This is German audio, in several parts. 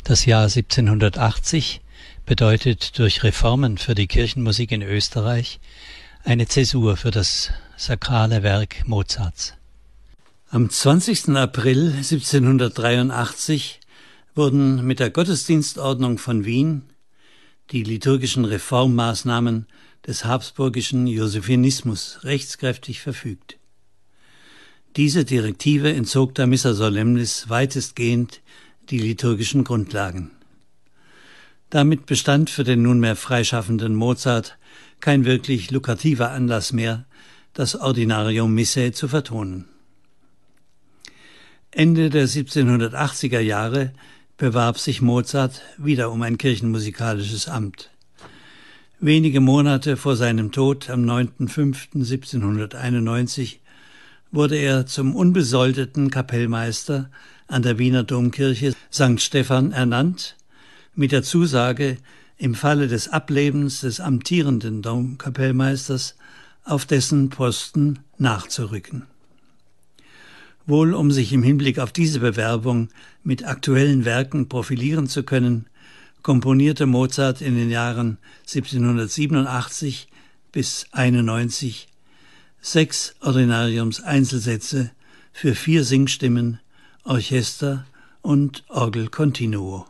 Das Jahr 1780 bedeutet durch Reformen für die Kirchenmusik in Österreich eine Zäsur für das sakrale Werk Mozarts. Am 20. April 1783 wurden mit der Gottesdienstordnung von Wien die liturgischen Reformmaßnahmen des habsburgischen Josephinismus rechtskräftig verfügt. Diese Direktive entzog der Missa Solemnis weitestgehend die liturgischen Grundlagen. Damit bestand für den nunmehr freischaffenden Mozart kein wirklich lukrativer Anlass mehr, das Ordinarium Missae zu vertonen. Ende der 1780er Jahre bewarb sich Mozart wieder um ein kirchenmusikalisches Amt. Wenige Monate vor seinem Tod am 9.5.1791 wurde er zum unbesoldeten Kapellmeister an der Wiener Domkirche St. Stephan ernannt, mit der Zusage, im Falle des Ablebens des amtierenden Domkapellmeisters auf dessen Posten nachzurücken. Wohl um sich im Hinblick auf diese Bewerbung mit aktuellen Werken profilieren zu können, komponierte Mozart in den Jahren 1787 bis 91 6 Ordinariums-Einzelsätze für 4 Singstimmen, Orchester und Orgel continuo.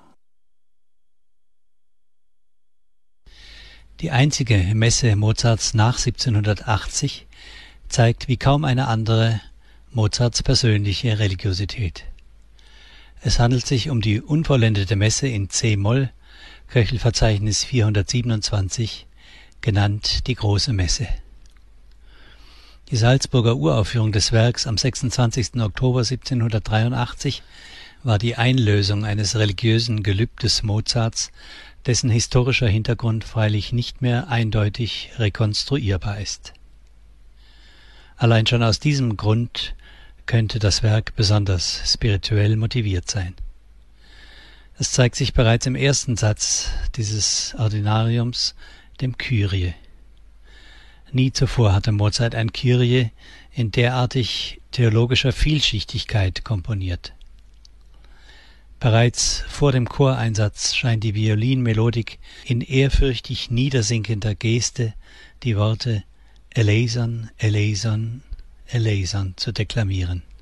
Die einzige Messe Mozarts nach 1780 zeigt wie kaum eine andere Mozarts persönliche Religiosität. Es handelt sich um die unvollendete Messe in c-Moll, Köchelverzeichnis 427, genannt die Große Messe. Die Salzburger Uraufführung des Werks am 26. Oktober 1783 war die Einlösung eines religiösen Gelübdes Mozarts, dessen historischer Hintergrund freilich nicht mehr eindeutig rekonstruierbar ist. Allein schon aus diesem Grund könnte das Werk besonders spirituell motiviert sein. Es zeigt sich bereits im ersten Satz dieses Ordinariums, dem Kyrie. Nie zuvor hatte Mozart ein Kyrie in derartig theologischer Vielschichtigkeit komponiert. Bereits vor dem Choreinsatz scheint die Violinmelodik in ehrfürchtig niedersinkender Geste die Worte Eleison, Eleison, Eleison zu deklamieren.